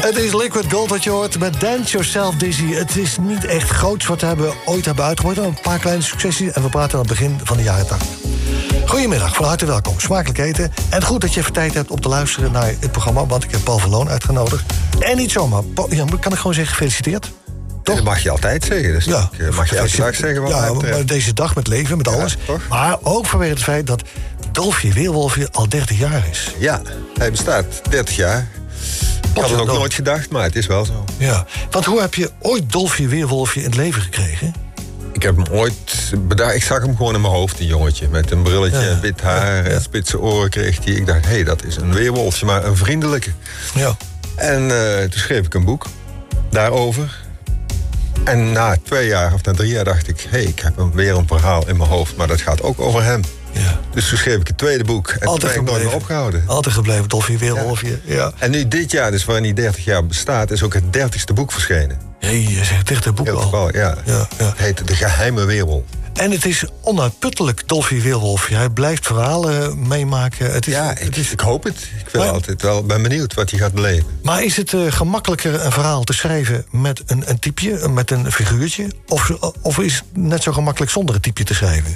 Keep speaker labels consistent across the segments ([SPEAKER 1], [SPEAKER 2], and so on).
[SPEAKER 1] Het is Liquid Gold wat je hoort met Dance Yourself Dizzy. Het is niet echt groots wat we ooit hebben uitgebracht. Een paar kleine successies en we praten aan het begin van de jaren 80. Goedemiddag, van harte welkom. Smakelijk eten. En goed dat je even tijd hebt om te luisteren naar het programma, want ik heb Paul Verloon uitgenodigd. En niet zomaar. Ja, kan ik gewoon zeggen gefeliciteerd? Toch?
[SPEAKER 2] Dat mag je altijd zeggen. Dus
[SPEAKER 1] ja,
[SPEAKER 2] mag je elke dag zeggen wat mij betreft.
[SPEAKER 1] Maar deze dag met leven, met alles.
[SPEAKER 2] Toch?
[SPEAKER 1] Maar ook vanwege het feit dat Dolfje Weerwolfje al 30 jaar is.
[SPEAKER 2] Ja, hij bestaat 30 jaar. Ik had het ook nooit gedacht, maar het is wel zo.
[SPEAKER 1] Ja, want hoe heb je ooit Dolfje Weerwolfje in het leven gekregen?
[SPEAKER 2] Ik heb hem ooit bedacht. Ik zag hem gewoon in mijn hoofd, een jongetje. Met een brilletje, wit haar en spitse oren kreeg hij. Ik dacht, hé, dat is een weerwolfje, maar een vriendelijke.
[SPEAKER 1] Ja.
[SPEAKER 2] En toen schreef ik een boek daarover. En na 2 jaar of na 3 jaar dacht ik, ik heb weer een verhaal in mijn hoofd, maar dat gaat ook over hem. Ja. Dus toen schreef ik het tweede boek en toen ben ik nooit meer opgehouden.
[SPEAKER 1] Altijd gebleven, Dolfje Weerwolfje. Ja.
[SPEAKER 2] En nu dit jaar, dus waarin hij 30 jaar bestaat, is ook het 30ste boek verschenen.
[SPEAKER 1] Je zegt 30 boek al.
[SPEAKER 2] Ja. Het heet De Geheime Weerwolf.
[SPEAKER 1] En het is onuitputtelijk, Dolfje Weerwolfje. Hij blijft verhalen meemaken.
[SPEAKER 2] Ik hoop het. Ik ben benieuwd wat hij gaat beleven.
[SPEAKER 1] Maar is het gemakkelijker een verhaal te schrijven met een typje, met een figuurtje? Of is het net zo gemakkelijk zonder een typje te schrijven?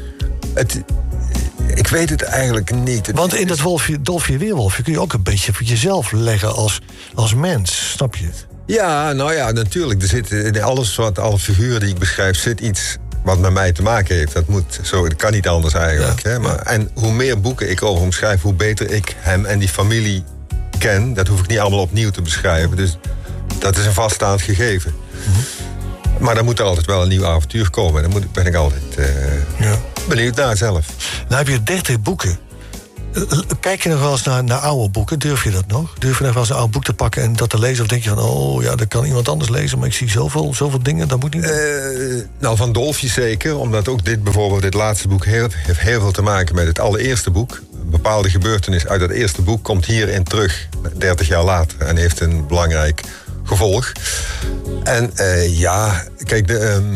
[SPEAKER 2] Ik weet het eigenlijk niet.
[SPEAKER 1] Want in dat Dolfje Weerwolfje kun je ook een beetje voor jezelf leggen als mens. Snap je het?
[SPEAKER 2] Ja, nou ja, natuurlijk. Er zit in alle figuren die ik beschrijf, zit iets wat met mij te maken heeft. Dat kan niet anders eigenlijk.
[SPEAKER 1] Ja,
[SPEAKER 2] hè? En hoe meer boeken ik over hem schrijf, hoe beter ik hem en die familie ken. Dat hoef ik niet allemaal opnieuw te beschrijven. Dus dat is een vaststaand gegeven. Mm-hmm. Maar dan moet er altijd wel een nieuw avontuur komen. Dan ben ik altijd benieuwd naar zelf.
[SPEAKER 1] Nou heb je 30 boeken. Kijk je nog wel eens naar oude boeken? Durf je dat nog? Durf je nog wel eens een oud boek te pakken en dat te lezen? Of denk je van, dat kan iemand anders lezen, maar ik zie zoveel dingen, dat moet niet.
[SPEAKER 2] Nou, van Dolfje zeker, omdat ook dit laatste boek heeft heel veel te maken met het allereerste boek. Een bepaalde gebeurtenis uit het eerste boek komt hierin terug, 30 jaar later, en heeft een belangrijk gevolg. En kijk,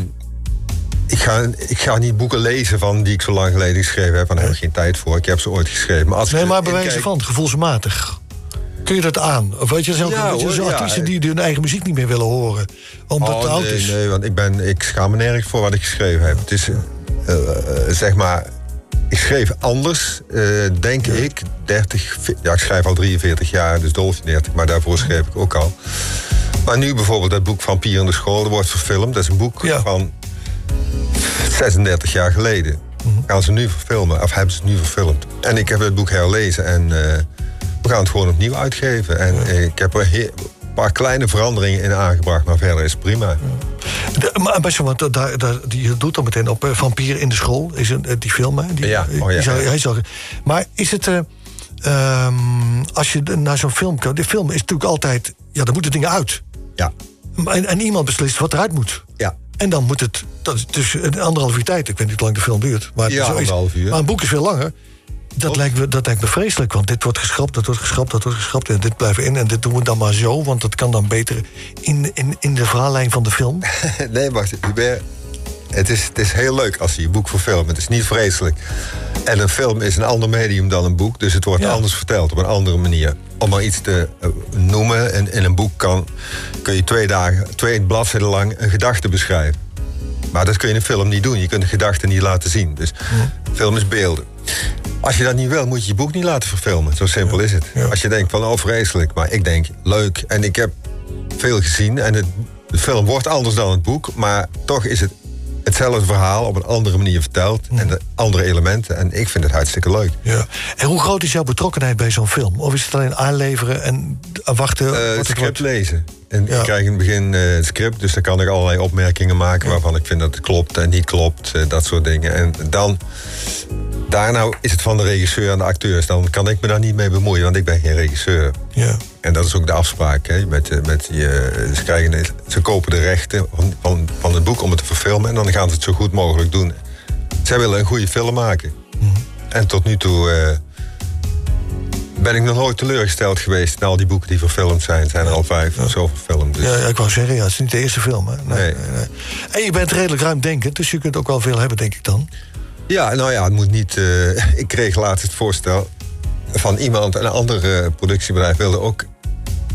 [SPEAKER 2] Ik ga niet boeken lezen die ik zo lang geleden geschreven heb. Daar heb ik geen tijd voor. Ik heb ze ooit geschreven.
[SPEAKER 1] Maar bij wijze van, gevoelsmatig. Kun je dat aan? Of weet je, zo'n artiesten die hun eigen muziek niet meer willen horen. Omdat het oud is.
[SPEAKER 2] Nee, want ik schaam me nergens voor wat ik geschreven heb. Het is, zeg maar, ik schreef anders, denk ik. Ik schrijf al 43 jaar, dus Dolfje 30. Maar daarvoor schreef ik ook al. Maar nu bijvoorbeeld dat boek Vampier in de School, dat wordt verfilmd. Dat is een boek van 36 jaar geleden. Gaan ze nu verfilmen, of hebben ze het nu verfilmd. En ik heb het boek herlezen en we gaan het gewoon opnieuw uitgeven. En ik heb er een paar kleine veranderingen in aangebracht, maar verder is het prima.
[SPEAKER 1] Maar best wel, want je doet dan meteen op Vampier in de School, is die film, hè? Maar is het, als je naar zo'n film komt, de film is natuurlijk altijd, er moeten dingen uit.
[SPEAKER 2] Ja.
[SPEAKER 1] En iemand beslist wat eruit moet.
[SPEAKER 2] Ja.
[SPEAKER 1] En dan moet het, dat is dus 1,5 uur tijd. Ik weet niet hoe lang de film duurt. Maar,
[SPEAKER 2] 1,5 uur.
[SPEAKER 1] Maar een boek is veel langer. Dat lijkt me vreselijk, want dit wordt geschrapt, dat wordt geschrapt. En dit blijft in en dit doen we dan maar zo. Want dat kan dan beter in de verhaallijn van de film.
[SPEAKER 2] Nee, wacht, Hubert. Het is heel leuk als je boek verfilmt. Het is niet vreselijk. En een film is een ander medium dan een boek. Dus het wordt anders verteld, op een andere manier. Om maar iets te noemen. En in een boek kun je 2 bladzijden lang een gedachte beschrijven. Maar dat kun je in een film niet doen. Je kunt de gedachte niet laten zien. Dus film is beelden. Als je dat niet wil, moet je je boek niet laten verfilmen. Zo simpel is het. Ja. Als je denkt van, vreselijk. Maar ik denk, leuk. En ik heb veel gezien. En de film wordt anders dan het boek. Maar toch is het hetzelfde verhaal op een andere manier verteld. En de andere elementen. En ik vind het hartstikke leuk. Ja.
[SPEAKER 1] En hoe groot is jouw betrokkenheid bij zo'n film? Of is het alleen aanleveren en wachten?
[SPEAKER 2] Het script lezen. En ik krijg in het begin het script. Dus dan kan ik allerlei opmerkingen maken waarvan ik vind dat het klopt en niet klopt. Dat soort dingen. En dan daarna is het van de regisseur en de acteurs. Dan kan ik me daar niet mee bemoeien, want ik ben geen regisseur. Ja. En dat is ook de afspraak. Hè, ze kopen de rechten van het boek om het te verfilmen. En dan gaan ze het zo goed mogelijk doen. Zij willen een goede film maken. En tot nu toe ben ik nog nooit teleurgesteld geweest in al die boeken die verfilmd zijn. Er zijn er al 5 of zo verfilmd. Dus.
[SPEAKER 1] Ja, ik wou zeggen, het is niet de eerste film. Hè? Nee. En je bent redelijk ruimdenkend, dus je kunt ook wel veel hebben, denk ik dan.
[SPEAKER 2] Ja, nou ja, het moet niet. Ik kreeg laatst het voorstel van iemand, een ander productiebedrijf wilde ook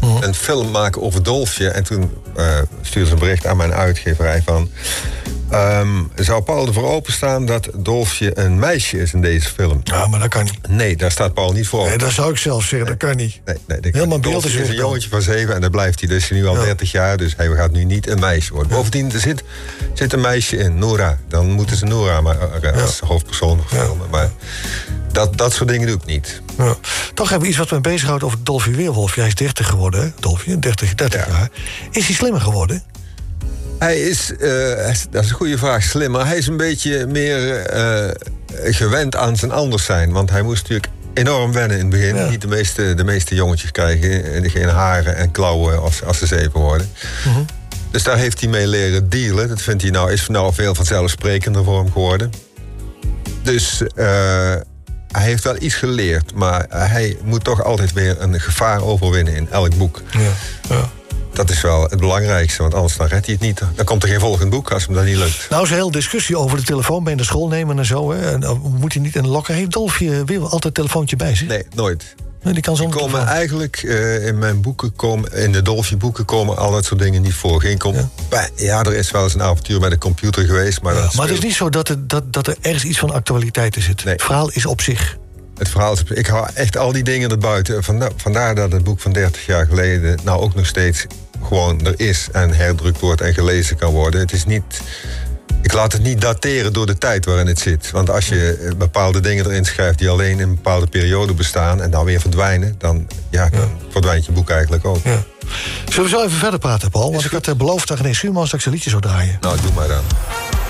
[SPEAKER 2] een film maken over Dolfje. En toen stuurde ze een bericht aan mijn uitgeverij van... zou Paul ervoor openstaan dat Dolfje een meisje is in deze film?
[SPEAKER 1] Ja, maar dat kan niet.
[SPEAKER 2] Nee, daar staat Paul niet voor.
[SPEAKER 1] Nee, dat zou ik zelf zeggen, dat kan niet.
[SPEAKER 2] Nee,
[SPEAKER 1] helemaal beeld
[SPEAKER 2] Dolfje is een jongetje van 7 en dat blijft hij dus nu al 30 jaar. Dus hij gaat nu niet een meisje worden. Bovendien, er zit een meisje in, Noora. Dan moeten ze Noora maar als hoofdpersoon filmen. Maar dat soort dingen doe ik niet.
[SPEAKER 1] Ja. Toch hebben we iets wat me bezighoudt over Dolfje Weerwolf. Hij is 30 geworden, hè? Dolfje, 30 jaar. Is hij slimmer geworden?
[SPEAKER 2] Hij is, dat is een goede vraag, slimmer. Hij is een beetje meer gewend aan zijn anders zijn. Want hij moest natuurlijk enorm wennen in het begin. Ja. Niet de meeste jongetjes krijgen geen haren en klauwen als ze 7 worden. Dus daar heeft hij mee leren dealen. Dat vindt hij is veel vanzelfsprekender voor hem geworden. Dus hij heeft wel iets geleerd. Maar hij moet toch altijd weer een gevaar overwinnen in elk boek. Ja. Dat is wel het belangrijkste, want anders dan redt hij het niet. Dan komt er geen volgend boek als hem dat niet lukt.
[SPEAKER 1] Nou is een hele discussie over de telefoon bij de school nemen en zo. Hè. En, moet hij niet in de lokker? Heeft Dolfje weer altijd een telefoontje bij zich?
[SPEAKER 2] Nee, nooit.
[SPEAKER 1] Nee, die kan zonder
[SPEAKER 2] komen eigenlijk in mijn boeken, in de Dolfje boeken komen al dat soort dingen niet voor. Er is wel eens een avontuur met de computer geweest. Maar,
[SPEAKER 1] maar het is niet zo dat er ergens iets van actualiteit in zit. Nee. Het verhaal is op zich.
[SPEAKER 2] Het verhaal is, ik hou echt al die dingen erbuiten. Vandaar dat het boek van 30 jaar geleden nou ook nog steeds gewoon er is en herdrukt wordt en gelezen kan worden. Het is niet... Ik laat het niet dateren door de tijd waarin het zit. Want als je bepaalde dingen erin schrijft die alleen in een bepaalde periode bestaan en dan weer verdwijnen, dan verdwijnt je boek eigenlijk ook. Ja.
[SPEAKER 1] Zullen we zo even verder praten, Paul? Want ik had beloofd aan René Schuurmans dat ik zijn liedje zou draaien.
[SPEAKER 2] Nou, doe maar dan.